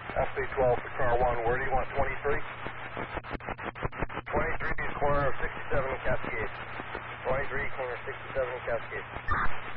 SP12 for car 1, where do you want 23? 23 is corner of 67 and Cascade. 23 corner 67 and Cascade.